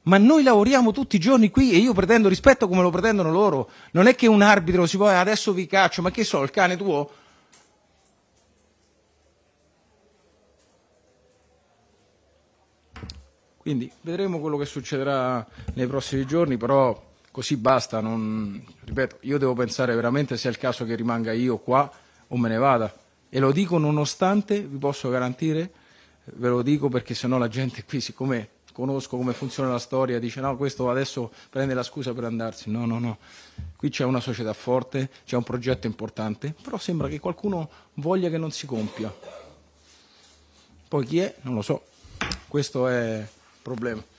ma noi lavoriamo tutti i giorni qui e io pretendo rispetto come lo pretendono loro. Non è che un arbitro si può adesso vi caccio, ma che so, il cane tuo? Quindi vedremo quello che succederà nei prossimi giorni, però così basta, ripeto, io devo pensare veramente se è il caso che rimanga io qua o me ne vada. E lo dico nonostante, vi posso garantire, ve lo dico perché sennò la gente qui, siccome conosco come funziona la storia, dice no, questo adesso prende la scusa per andarsi. No, no, no. Qui c'è una società forte, c'è un progetto importante, però sembra che qualcuno voglia che non si compia. Poi chi è? Non lo so. Questo è il problema.